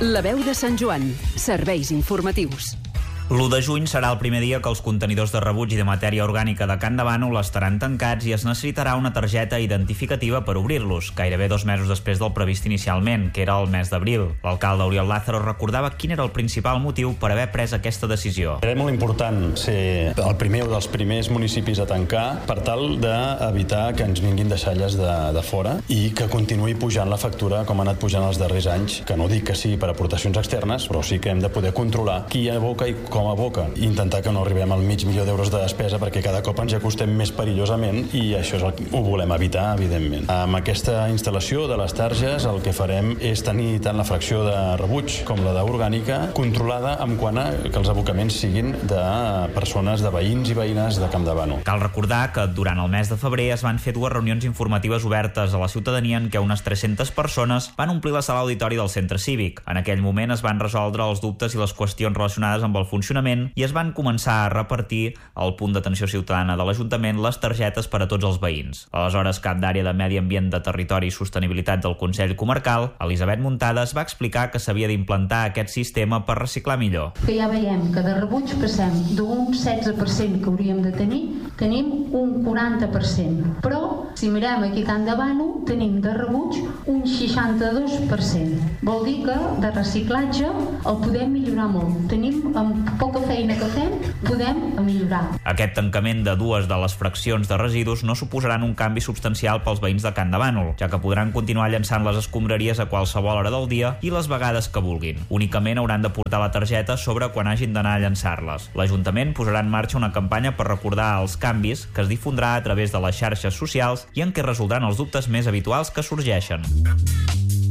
La veu de Sant Joan. Serveis informatius. L'1 de juny serà el primer dia que els contenidors de rebuig i de matèria orgànica de Can de Bànol estaran tancats i es necessitarà una targeta identificativa per obrir-los, gairebé 2 mesos després del previst inicialment, que era el mes d'abril. L'alcalde Oriol Lázaro recordava quin era el principal motiu per haver pres aquesta decisió. Era molt important ser el primer o dels primers municipis a tancar per tal d'evitar que ens vinguin deixalles de fora i que continuï pujant la factura com ha anat pujant els darrers anys, que no dic que sigui per aportacions externes, però sí que hem de poder controlar qui aboca i com aboca, i intentar que no arribem al $500.000 de despesa perquè cada cop ens acostem més perillosament i això és ho volem evitar, evidentment. Amb aquesta instal·lació de les targes el que farem és tenir tant la fracció de rebuig com la d'orgànica controlada en quant a que els abocaments siguin de persones, de veïns i veïnes de Camp de Bànol. Cal recordar que durant el mes de febrer es van fer 2 reunions informatives obertes a la ciutadania en què unes 300 persones van omplir la sala auditori del centre cívic. En aquell moment es van resoldre els dubtes i les qüestions relacionades amb el funcionament i es van començar a repartir al punt d'atenció ciutadana de l'Ajuntament les targetes per a tots els veïns. Aleshores, cap d'àrea de Medi Ambient, de Territori i Sostenibilitat del Consell Comarcal, Elisabet Muntadas, va explicar que s'havia d'implantar aquest sistema per reciclar millor. Que ja veiem que de rebuig passem d'un 16% que hauríem de tenir, tenim un 40%. Però, si mirem aquí Can de Bànol, tenim de rebuig un 62%. Vol dir que de reciclatge el podem millorar molt. Tenim amb poca feina que fem, podem millorar. Aquest tancament de 2 de les fraccions de residus no suposaran un canvi substancial pels veïns de Can de Bànol, ja que podran continuar llançant les escombraries a qualsevol hora del dia i les vegades que vulguin. Únicament hauran de portar la targeta sobre quan hagin d'anar a llançar-les. L'Ajuntament posarà en marxa una campanya per recordar els canvis que es difondrà a través de les xarxes socials i en què resoldran els dubtes més habituals que sorgeixen.